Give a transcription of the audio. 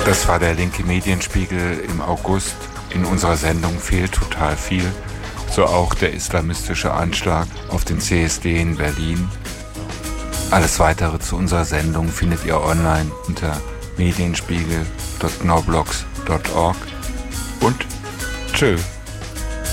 Das war der linke Medienspiegel im August. In unserer Sendung fehlt total viel. So auch der islamistische Anschlag auf den CSD in Berlin. Alles weitere zu unserer Sendung findet ihr online unter medienspiegel.knoblox.org und tschö.